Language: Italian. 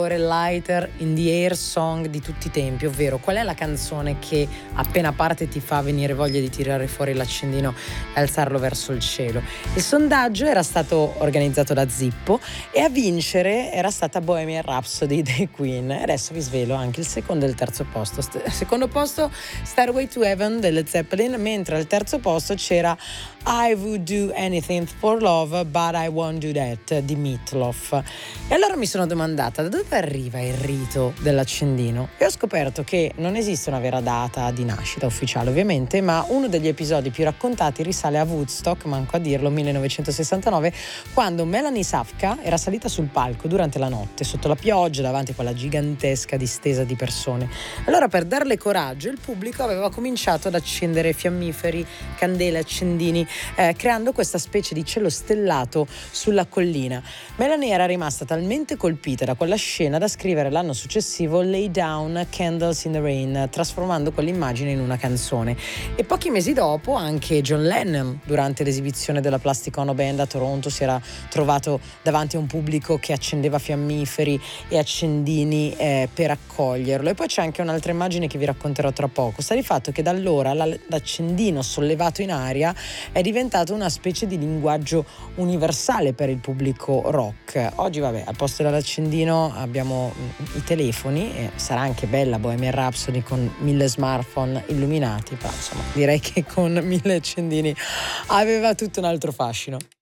migliore lighter in the air song di tutti i tempi, ovvero qual è la canzone che appena parte ti fa venire voglia di tirare fuori l'accendino e alzarlo verso il cielo. Il sondaggio era stato organizzato da Zippo e a vincere era stata Bohemian Rhapsody dei Queen. E adesso vi svelo anche il secondo e il terzo posto. Secondo posto Stairway to Heaven delle Zeppelin, mentre al terzo posto c'era I Would Do Anything for Love But I Won't Do That di Meatloaf. E allora mi sono domandata da dove arriva il rito dell'accendino e ho scoperto che non esiste una vera data di nascita ufficiale ovviamente, ma uno degli episodi più raccontati risale a Woodstock, manco a dirlo, 1969, quando Melanie Safka era salita sul palco durante la notte sotto la pioggia davanti a quella gigantesca distesa di persone. Allora, per darle coraggio, il pubblico aveva cominciato ad accendere fiammiferi, candele, accendini, creando questa specie di cielo stellato sulla collina. Melanie era rimasta talmente colpita da quella scena da scrivere l'anno successivo Lay Down Candles in the Rain, trasformando quell'immagine in una canzone. E pochi mesi dopo anche John Lennon, durante l'esibizione della Plastic Ono Band a Toronto, si era trovato davanti a un pubblico che accendeva fiammiferi e accendini per accoglierlo. E poi c'è anche un'altra immagine che vi racconterò tra poco. Sta di fatto che da allora l'accendino sollevato in aria è diventato una specie di linguaggio universale per il pubblico rock. Oggi vabbè, al posto dell'accendino abbiamo i telefoni e sarà anche bella Bohemian Rhapsody con 1000 smartphone illuminati, però insomma direi che con 1000 accendini aveva tutto un altro fascino.